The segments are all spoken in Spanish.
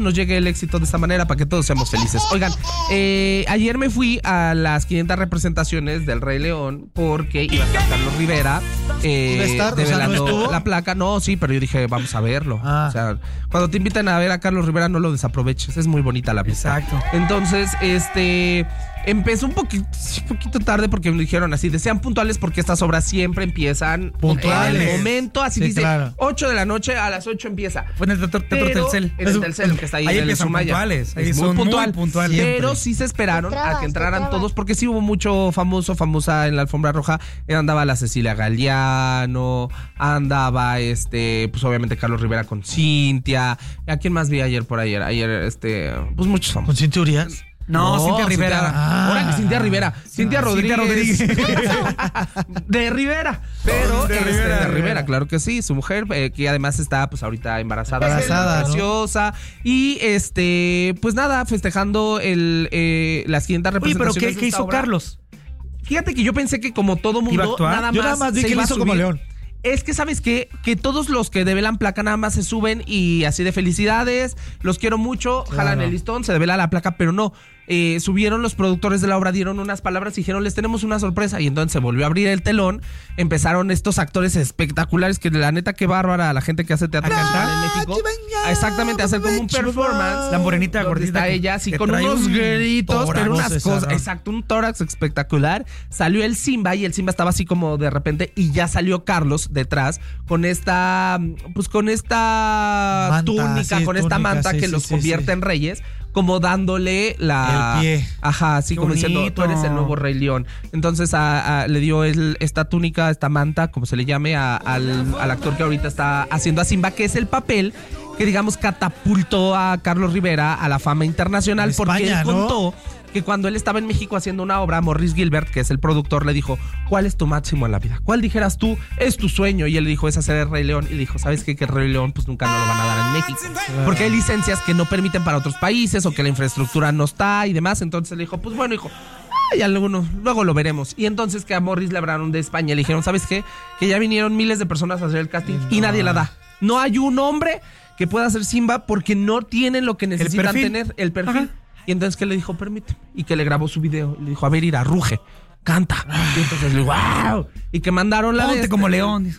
nos llegue el éxito de esta manera para que todos seamos felices. Oigan, ayer me fui a las 500 representaciones del Rey León porque iba a estar Carlos Rivera develando la placa. No, sí, pero yo dije, vamos a verlo. O sea, cuando te invitan a ver a Carlos Rivera no lo desaproveches, es muy bonita la vista. Exacto. Entonces, empezó un poquito tarde porque me dijeron así, sean puntuales porque estas obras siempre empiezan puntuales. En el momento, así Sí, dice, claro. 8 de la noche, a las 8 empieza. Fue en el Teatro Telcel. En el Telcel, que está ahí en el empiezan Sumaya. puntuales. Ahí Es son muy puntual. muy puntuales. Pero sí se esperaron a que entraran todos, porque sí hubo mucho famosa en la alfombra roja. Andaba la Cecilia Galeano, andaba pues obviamente Carlos Rivera con Cintia. ¿A quién más vi ayer por ayer? Pues muchos famosos. ¿Con Cintia Urias? No, Cintia Rivera. Ahora que Cintia Rivera. Cintia Rodríguez. De Rivera. Pero de Rivera, claro que sí. Su mujer, que además está pues ahorita embarazada, preciosa. ¿No? Y pues nada, festejando las 500 representaciones. Oye, pero ¿qué hizo Carlos? Fíjate que yo pensé que como todo mundo, nada más vi que lo hizo como León. Es que, ¿sabes qué? Que todos los que develan placa nada más se suben y así de felicidades, los quiero mucho, jalan el listón, se devela la placa, pero no. Subieron los productores de la obra, dieron unas palabras y dijeron, les tenemos una sorpresa. Y entonces se volvió a abrir el telón, empezaron estos actores espectaculares que la neta qué bárbara la gente que hace teatro en México. Exactamente, hacer como un performance. La morenita gordita. Está ella así con unos gritos, pero unas cosas. Exacto, un tórax espectacular. Salió el Simba y el Simba estaba así como de repente y ya salió Carlos detrás con esta manta, túnica, con esta manta que los convierte en reyes, como dándole el pie. Ajá, así como diciendo, tú eres el nuevo Rey León. Entonces le dio esta túnica, esta manta, como se le llame, al actor que ahorita está haciendo a Simba, que es el papel que digamos catapultó a Carlos Rivera a la fama internacional, en España, porque él ¿no? contó que cuando él estaba en México haciendo una obra, Maurice Gilbert, que es el productor, le dijo, ¿cuál es tu máximo en la vida? ¿Cuál dijeras tú es tu sueño? Y él le dijo, es hacer el Rey León. Y le dijo, ¿sabes qué? Que el Rey León pues nunca no lo van a dar en México. Porque hay licencias que no permiten para otros países o que la infraestructura no está y demás. Entonces le dijo, pues bueno, hijo, ya luego lo veremos. Y entonces que a Maurice le hablaron de España. Le dijeron, ¿sabes qué? Que ya vinieron miles de personas a hacer el casting y nadie la da. No hay un hombre que pueda hacer Simba porque no tienen lo que necesitan tener, el perfil. Ajá. Y entonces que le dijo, permíteme. Y que le grabó su video. Y le dijo, a ver, Ira, ruge, canta. Y entonces le dijo, ¡wow! Y que mandaron la Ponte como león.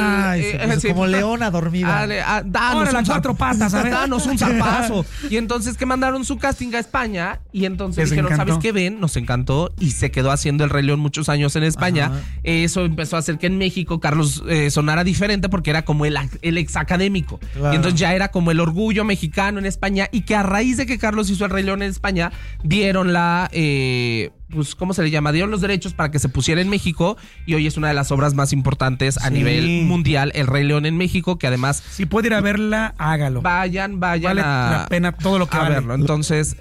Como leona dormida. Danos las 4 patas, a ver. Danos un zarpazo. Y entonces que mandaron su casting a España. Y entonces Les dijeron, encantó. ¿sabes qué ven? Nos encantó. Y se quedó haciendo el Rey León muchos años en España. Ajá. Eso empezó a hacer que en México Carlos sonara diferente porque era como el ex académico. Claro. Y entonces ya era como el orgullo mexicano en España. Y que a raíz de que Carlos hizo el Rey León en España, dieron pues, ¿cómo se le llama? Dieron los derechos para que se pusiera en México y hoy es una de las obras más importantes a nivel mundial, El Rey León en México, que además... Si puede ir a verla, hágalo. Vayan Vale la pena todo lo que vale. verlo. Entonces,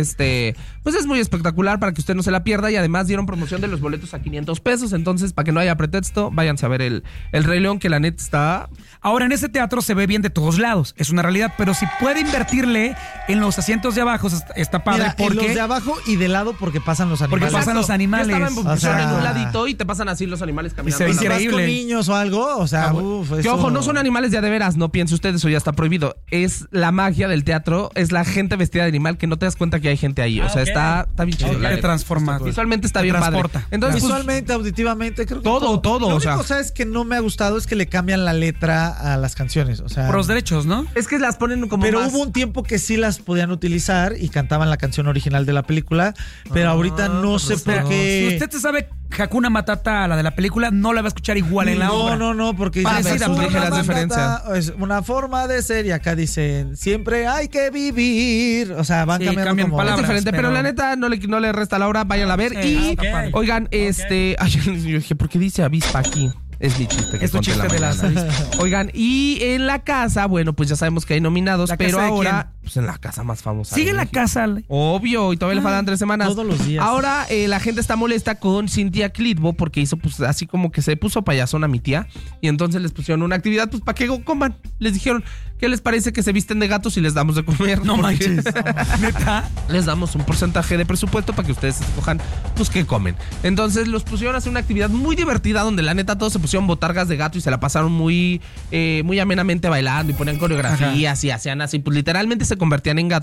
pues es muy espectacular para que usted no se la pierda y además dieron promoción de los boletos a 500 pesos, entonces para que no haya pretexto, váyanse a ver el Rey León, que la neta está... Ahora, en ese teatro se ve bien de todos lados, es una realidad, pero si puede invertirle en los asientos de abajo, está padre. Mira, porque en los de abajo y de lado porque pasan los animales. Porque pasan los animales. Yo estaba O sea, en un ladito y te pasan así los animales caminando. se ve a la Si vas increíble. con niños o algo, o sea, Que eso... ojo, no son animales de veras, no piense usted, eso ya está prohibido. Es la magia del teatro, es la gente vestida de animal que no te das cuenta que hay gente ahí. O sea, está bien chido. Te transforma. Visualmente está bien transporta. padre. Entonces, pues, Visualmente, auditivamente, creo que todo. Lo O único, sea, ¿sabes? Que no me ha gustado es que le cambian la letra a las canciones. O sea, Por los derechos, ¿no? es que las ponen como pero más... hubo un tiempo que sí las podían utilizar y cantaban la canción original de la película, pero ahorita no sé por qué. Si usted se sabe Hakuna Matata, la de la película, no la va a escuchar igual en la obra. No, porque Parecida, dice, porque "Hakuna las diferencias". Matata es una forma de ser y acá dicen, siempre hay que vivir. O sea, van Sí, cambiando cambian como... palabras. Es diferente, pero la neta no le resta a la hora, vayan a ver. Sí, Y, está padre. oigan, ay, yo dije, ¿por qué dice avispa aquí? Es mi chiste. Que Es tu conté en chiste de la las mañana. Oigan, y en la casa, bueno, pues ya sabemos que hay nominados, ¿La pero casa de ahora, pues en la casa más famosa. Sigue de la México. casa. Obvio, y todavía le faltan 3 semanas. Todos los días. Ahora la gente está molesta con Cintia Clitbo porque hizo pues así como que se puso payasón a mi tía y entonces les pusieron una actividad pues para que coman. Les dijeron, ¿qué les parece que se visten de gatos y les damos de comer? No Porque manches. ¿Neta? les damos un porcentaje de presupuesto para que ustedes escojan pues qué comen. Entonces los pusieron a hacer una actividad muy divertida donde la neta todos se pusieron botargas de gato y se la pasaron muy amenamente bailando y ponían coreografías y hacían así, pues literalmente se convertían en